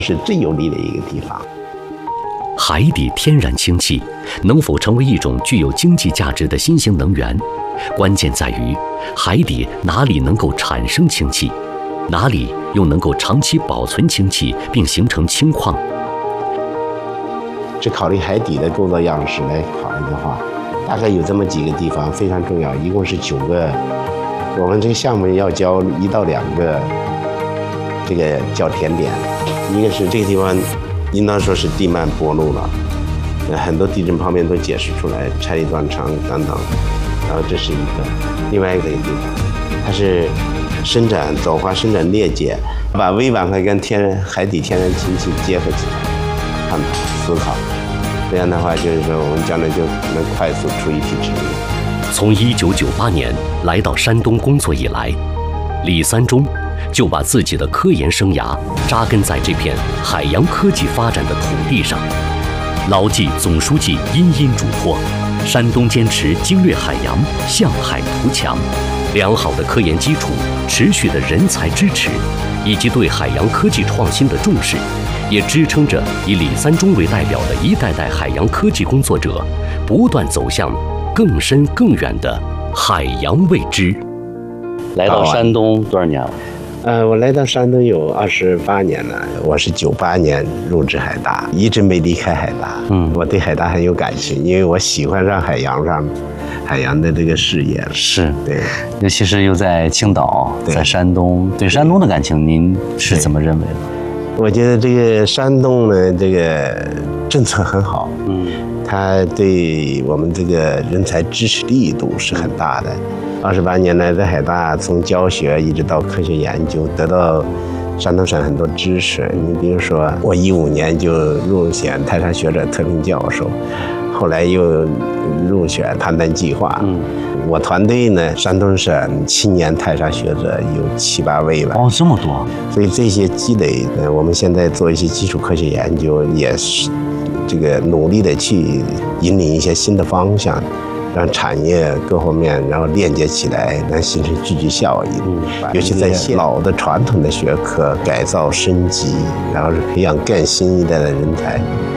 是最有利的一个地方。 海底天然氢气能否成为一种具有经济价值的新型能源，关键在于海底哪里能够产生氢气，哪里又能够长期保存氢气并形成氢矿。 只考虑海底的构造样式来考虑的话，大概有这么几个地方非常重要，一共是9个。我们这个项目要交1到2个这个叫甜点，一个是这个地方应当说是地幔剥落了，很多地震方面都解释出来，拆离断层等等。然后这是一个，另外一个地方，它是走滑伸展裂解，把微板块跟海底天然氢气结合起来，探讨思考。这样的话，就是说我们将来就能快速出一批质量。 从1998年来到山东工作以来，李三中就把自己的科研生涯扎根在这片海洋科技发展的土地上，牢记总书记殷嘱托，山东坚持经略海洋，向海图强，良好的科研基础、持续的人才支持，以及对海洋科技创新的重视，也支撑着以李三中为代表的一代代海洋科技工作者，不断走向更深更远的海洋未知。 来到山东多少年了？ 我来到山东有28年了。我是98年入职海大，一直没离开海大。我对海大很有感情，因为我喜欢上海洋的这个事业。 是， 对， 尤其是又在青岛，在山东，对山东的感情，您是怎么认为的？ 我觉得这个山东呢，这个政策很好。它对我们这个人才支持力度是很大的。28年来在海大，从教学一直到科学研究，得到山东省很多支持。你比如说，我15年就入选泰山学者特聘教授，后来又入选邯郸计划。我团队呢，山东省青年泰山学者有7、8位了。 这么多！ 所以这些积累呢，我们现在做一些基础科学研究，也是这个努力的去引领一些新的方向，让产业各方面然后链接起来，能形成聚集效应。尤其在老的传统的学科改造升级，然后是培养更新一代的人才。